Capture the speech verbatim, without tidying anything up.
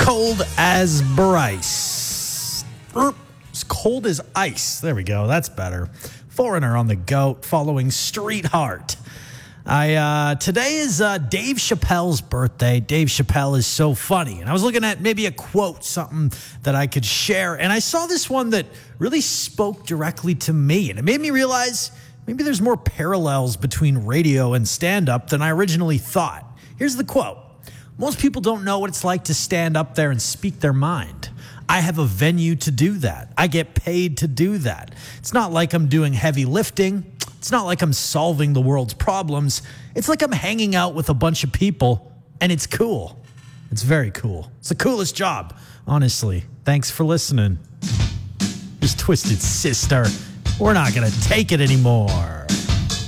cold as Bryce. Er, As cold as ice. There we go. That's better. Foreigner on the goat following Street Heart. I uh, today is uh, Dave Chappelle's birthday. Dave Chappelle is so funny. And I was looking at maybe a quote, something that I could share. And I saw this one that really spoke directly to me. And it made me realize maybe there's more parallels between radio and stand-up than I originally thought. Here's the quote. Most people don't know what it's like to stand up there and speak their mind. I have a venue to do that. I get paid to do that. It's not like I'm doing heavy lifting. It's not like I'm solving the world's problems. It's like I'm hanging out with a bunch of people, and it's cool. It's very cool. It's the coolest job, honestly. Thanks for listening. Just Twisted Sister. We're not going to take it anymore.